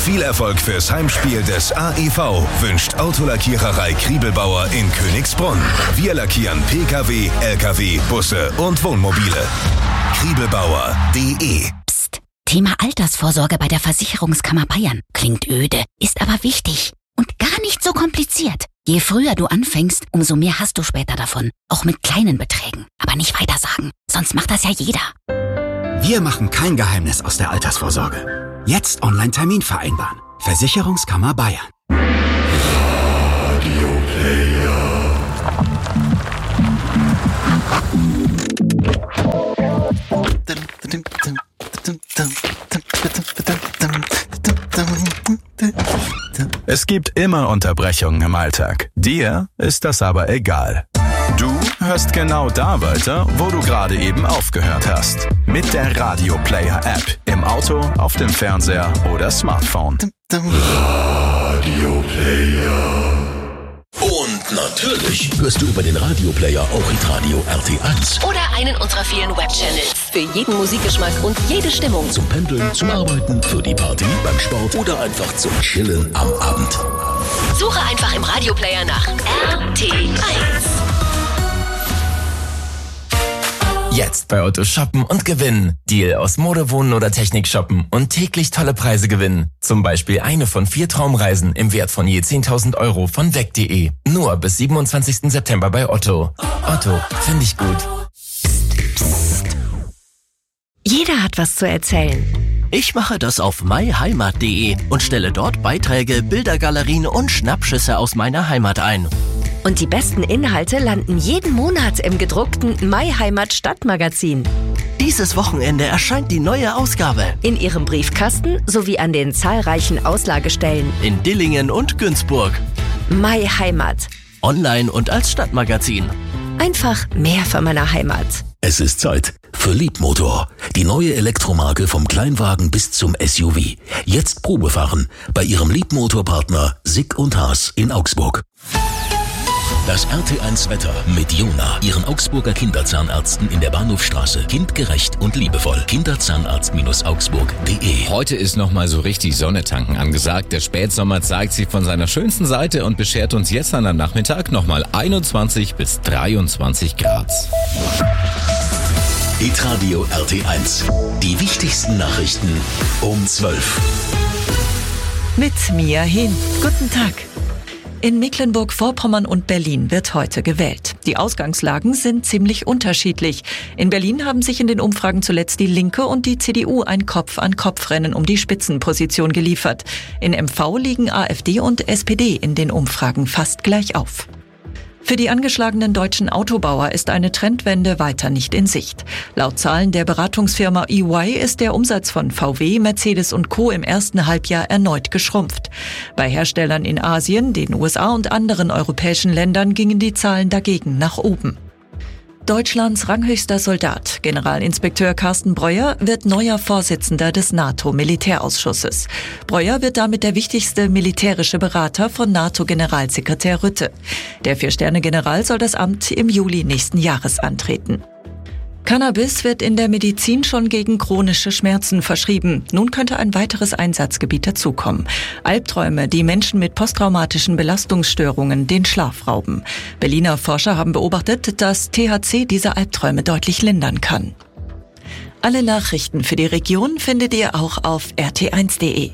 Viel Erfolg fürs Heimspiel des AEV wünscht Autolackiererei Kriebelbauer in Königsbrunn. Wir lackieren Pkw, Lkw, Busse und Wohnmobile. Kriebelbauer.de. Psst. Thema Altersvorsorge bei der Versicherungskammer Bayern. Klingt öde, ist aber wichtig. Und gar nicht so kompliziert. Je früher du anfängst, umso mehr hast du später davon. Auch mit kleinen Beträgen. Aber nicht weitersagen, sonst macht das ja jeder. Wir machen kein Geheimnis aus der Altersvorsorge. Jetzt Online-Termin vereinbaren. Versicherungskammer Bayern. Radio Player. Es gibt immer Unterbrechungen im Alltag. Dir ist das aber egal. Du hörst genau da weiter, wo du gerade eben aufgehört hast. Mit der Radio Player App. Im Auto, auf dem Fernseher oder Smartphone. Radio Player. Und natürlich hörst du über den Radioplayer auch Hitradio RT1. Oder einen unserer vielen Webchannels. Für jeden Musikgeschmack und jede Stimmung. Zum Pendeln, zum Arbeiten, für die Party, beim Sport oder einfach zum Chillen am Abend. Suche einfach im Radioplayer nach RT1. Jetzt bei Otto shoppen und gewinnen. Deal aus Mode, Wohnen oder Technik shoppen und täglich tolle Preise gewinnen. Zum Beispiel eine von 4 Traumreisen im Wert von je 10.000 € von weg.de. Nur bis 27. September bei Otto. Otto, finde ich gut. Jeder hat was zu erzählen. Ich mache das auf myheimat.de und stelle dort Beiträge, Bildergalerien und Schnappschüsse aus meiner Heimat ein. Und die besten Inhalte landen jeden Monat im gedruckten MyHeimat Stadtmagazin. Dieses Wochenende erscheint die neue Ausgabe. In Ihrem Briefkasten sowie an den zahlreichen Auslagestellen. In Dillingen und Günzburg. MyHeimat. Online und als Stadtmagazin. Einfach mehr von meiner Heimat. Es ist Zeit für Leapmotor. Die neue Elektromarke vom Kleinwagen bis zum SUV. Jetzt Probefahren bei Ihrem Leapmotor-Partner Sick & Haas in Augsburg. Das RT1 Wetter mit Jona, Ihren Augsburger Kinderzahnärzten in der Bahnhofstraße. Kindgerecht und liebevoll. Kinderzahnarztaugsburg.de. Heute ist nochmal so richtig Sonne tanken angesagt. Der Spätsommer zeigt sich von seiner schönsten Seite und beschert uns jetzt an am Nachmittag nochmal 21 bis 23 Grad. Hitradio RT1. Die wichtigsten Nachrichten um 12. Mit Mia Hin. Guten Tag. In Mecklenburg-Vorpommern und Berlin wird heute gewählt. Die Ausgangslagen sind ziemlich unterschiedlich. In Berlin haben sich in den Umfragen zuletzt die Linke und die CDU ein Kopf-an-Kopf-Rennen um die Spitzenposition geliefert. In MV liegen AfD und SPD in den Umfragen fast gleich auf. Für die angeschlagenen deutschen Autobauer ist eine Trendwende weiter nicht in Sicht. Laut Zahlen der Beratungsfirma EY ist der Umsatz von VW, Mercedes und Co. im ersten Halbjahr erneut geschrumpft. Bei Herstellern in Asien, den USA und anderen europäischen Ländern gingen die Zahlen dagegen nach oben. Deutschlands ranghöchster Soldat, Generalinspekteur Carsten Breuer, wird neuer Vorsitzender des NATO-Militärausschusses. Breuer wird damit der wichtigste militärische Berater von NATO-Generalsekretär Rutte. Der 4-Sterne-General soll das Amt im Juli nächsten Jahres antreten. Cannabis wird in der Medizin schon gegen chronische Schmerzen verschrieben. Nun könnte ein weiteres Einsatzgebiet dazukommen. Albträume, die Menschen mit posttraumatischen Belastungsstörungen den Schlaf rauben. Berliner Forscher haben beobachtet, dass THC diese Albträume deutlich lindern kann. Alle Nachrichten für die Region findet ihr auch auf rt1.de.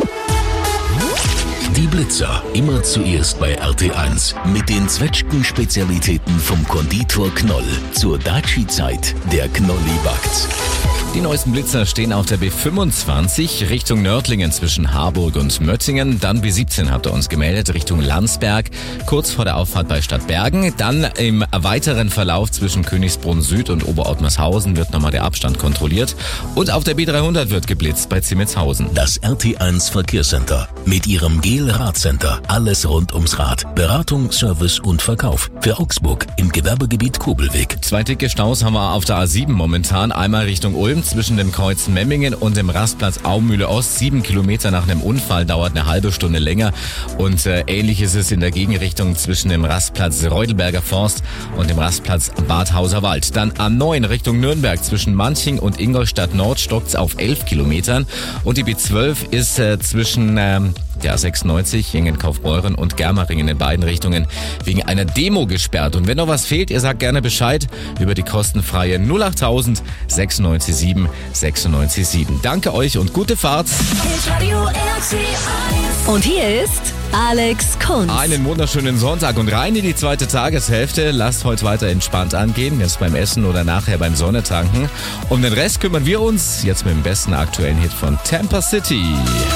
Die Blitzer, immer zuerst bei RT1. Mit den Zwetschgen-Spezialitäten vom Konditor Knoll. Zur Daci-Zeit, der Knolli backt. Die neuesten Blitzer stehen auf der B25 Richtung Nördlingen zwischen Harburg und Möttingen. Dann B17 habt ihr uns gemeldet Richtung Landsberg, kurz vor der Auffahrt bei Stadtbergen. Dann im weiteren Verlauf zwischen Königsbrunn Süd und Oberottmershausen wird nochmal der Abstand kontrolliert. Und auf der B300 wird geblitzt bei Zimmelshausen. Das RT1 Verkehrscenter mit ihrem Kehl Radcenter. Alles rund ums Rad. Beratung, Service und Verkauf. Für Augsburg im Gewerbegebiet Kobelweg. 2 dicke Staus haben wir auf der A7 momentan. Einmal Richtung Ulm zwischen dem Kreuz Memmingen und dem Rastplatz Aumühle Ost. 7 Kilometer nach einem Unfall, dauert eine halbe Stunde länger. Und ähnlich ist es in der Gegenrichtung zwischen dem Rastplatz Reudelberger Forst und dem Rastplatz Badhauser Wald. Dann A9 Richtung Nürnberg zwischen Manching und Ingolstadt Nord stockt's auf 11 Kilometern. Und die B12 ist zwischen der 96 Jingen-Kaufbeuren und Germeringen in beiden Richtungen wegen einer Demo gesperrt. Und wenn noch was fehlt, ihr sagt gerne Bescheid über die kostenfreie 08000 967 967. Danke euch und gute Fahrt. Und hier ist Alex Kunz. Einen wunderschönen Sonntag und rein in die zweite Tageshälfte. Lasst heute weiter entspannt angehen, jetzt beim Essen oder nachher beim Sonnetanken. Um den Rest kümmern wir uns jetzt mit dem besten aktuellen Hit von Tampa City.